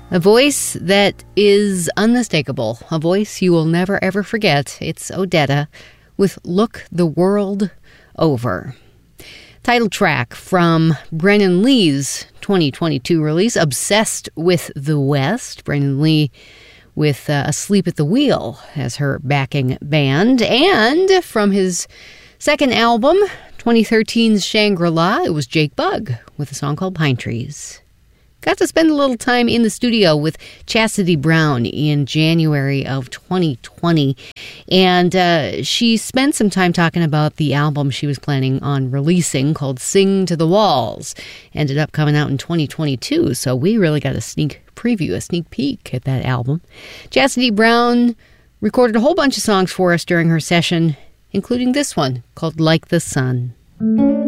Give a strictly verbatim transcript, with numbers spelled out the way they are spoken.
A voice that is unmistakable, a voice you will never ever forget. It's Odetta with Look the World Over. Title track from Brennan Lee's twenty twenty-two release, Obsessed with the West. Brennan Lee with uh, Asleep at the Wheel as her backing band. And from his second album, twenty thirteen's Shangri-La, it was Jake Bugg with a song called Pine Trees. Got to spend a little time in the studio with Chastity Brown in January of twenty twenty, and uh, she spent some time talking about the album she was planning on releasing called Sing to the Walls. Ended up coming out in twenty twenty-two, so we really got a sneak preview, a sneak peek at that album. Chastity Brown recorded a whole bunch of songs for us during her session, including this one called Like the Sun.